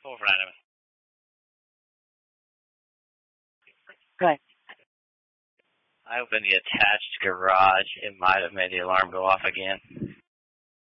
Hold for that. Good. I opened the attached garage. It might have made the alarm go off again.